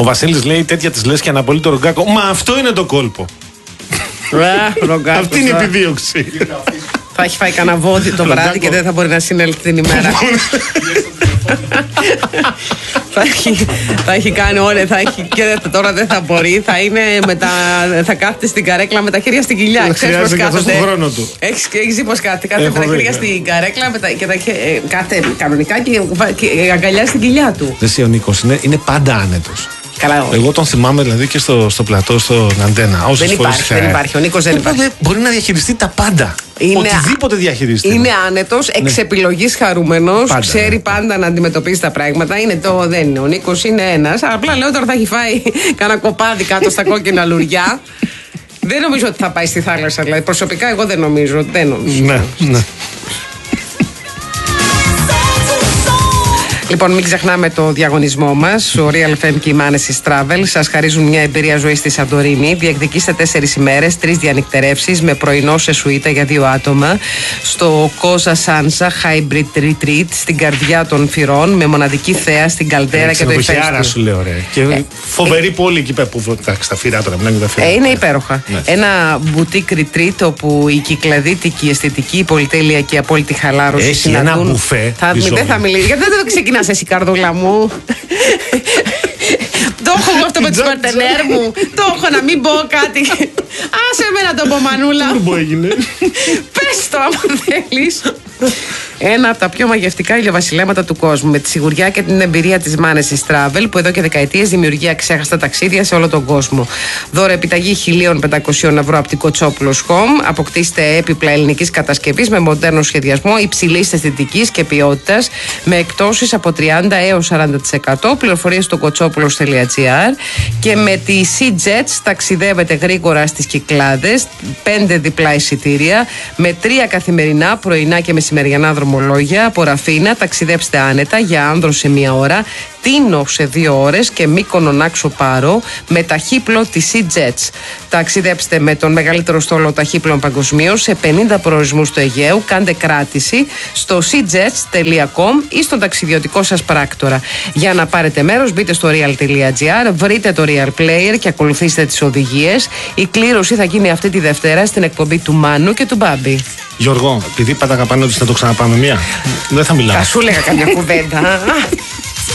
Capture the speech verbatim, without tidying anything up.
Ο Βασίλης λέει τέτοια της λες και αναπολύει το Ρογκάκο. Μα αυτό είναι το κόλπο. Αυτή είναι η επιδίωξη. Θα έχει φάει κανένα βόδι το βράδυ και δεν θα μπορεί να συνέλθει την ημέρα. θα, έχει, θα έχει κάνει όλα, θα έχει, και τώρα δεν θα μπορεί. Θα, είναι με τα, θα κάθεται στην καρέκλα με τα χέρια στην κοιλιά. Ξέρεις πώς κάθεται. Έχεις, έχεις δει πώς κάθεται. Κάθεται με τα χέρια στην καρέκλα με τα, και τα, ε, κάθεται κανονικά και, και αγκαλιά στην κοιλιά του. Εσύ ο Νίκος είναι, είναι πάντα άνετος. Καλά, εγώ τον θυμάμαι δηλαδή και στο, στο πλατό, στον Αντένα. Δεν υπάρχει, δεν υπάρχει. Ο Νίκος δεν υπάρχει. Μπορεί να διαχειριστεί τα πάντα. Είναι, οτιδήποτε διαχειριστεί. Είναι άνετος, εξ επιλογής χαρούμενος, πάντα, ξέρει ναι. πάντα να αντιμετωπίσει τα πράγματα. Είναι το, δεν είναι. Ο Νίκος είναι ένας. Απλά λέω τώρα θα έχει φάει κανένα κοπάδι κάτω στα κόκκινα λουριά. Δεν νομίζω ότι θα πάει στη θάλασσα. Δηλαδή, προσωπικά εγώ δεν νομίζω. Δεν νομίζω. Ναι, ναι. Λοιπόν, μην ξεχνάμε το διαγωνισμό μας. Ο Real εφ εμ και η Manesis Travel σας χαρίζουν μια εμπειρία ζωής στη Σαντορίνη. Διεκδικήστε τέσσερις ημέρες, τρεις διανυκτερεύσεις με πρωινό σε σουίτα για δύο άτομα στο Cosa Sansa Hybrid Retreat στην καρδιά των Φυρών με μοναδική θέα στην Καλτέρα και το ηφαίστειο. Άρα σου λέω, ρε. Και ε, φοβερή ε, πόλη εκεί πέρα που τα φύρα τώρα. Τα φύρα, ε, είναι υπέροχα. Ναι. Ένα boutique retreat όπου η κυκλαδίτικη, η αισθητική, η πολυτέλεια και η απόλυτη χαλάρωση έχει συναντούν. Ένα μπουφέ. Θα, δεν θα μιλήσει. Γιατί δεν το ξεκινά εσύ, καρδούλα μου. Το έχω εγώ αυτό με τους παρτενέρ μου. Το έχω να μην πω κάτι. Άσε με να το πω, Μανούλα. Δεν έγινε. Πες το άμα θέλεις. Ένα από τα πιο μαγευτικά ηλιοβασιλέματα του κόσμου, με τη σιγουριά και την εμπειρία της Manesis Travel, που εδώ και δεκαετίες δημιουργεί αξέχαστα ταξίδια σε όλο τον κόσμο. Δώρο επιταγή χίλια πεντακόσια ευρώ από την Κοτσόπουλος Home. Αποκτήστε έπιπλα ελληνικής κατασκευής με μοντέρνο σχεδιασμό υψηλής αισθητικής και ποιότητας, με εκπτώσεις από τριάντα έως σαράντα τοις εκατό. Πληροφορίες στο κοτσόπουλος τελεία τζι άρ. Και με τη SeaJets ταξιδεύετε γρήγορα στις Κυκλάδες, πέντε διπλά εισιτήρια, με τρία καθημερινά, πρωινά και μεσημεριανά δρομολόγια από Ραφίνα. Ταξιδέψτε άνετα για Άνδρο σε μία ώρα, Τίνο σε δύο ώρες και Μύκονο Νάξο Πάρο με ταχύπλο της SeaJets. Ταξιδέψτε με τον μεγαλύτερο στόλο ταχύπλων παγκοσμίως σε πενήντα προορισμούς του Αιγαίου. Κάντε κράτηση στο seajets τελεία com ή στον ταξιδιωτικό σας πράκτορα. Για να πάρετε μέρος, μπείτε στο real τελεία τζι άρ, βρείτε το Real Player και ακολουθήστε τις οδηγίες. Η κλήρωση θα γίνει αυτή τη Δευτέρα στην εκπομπή του Μάνου και του Μπάμπη. Γιώργο, επειδή πάντα αγαπάνε ότι θα το ξαναπάμε μία, δεν θα μιλάω. Θα σου έλεγα καμιά κουβέντα.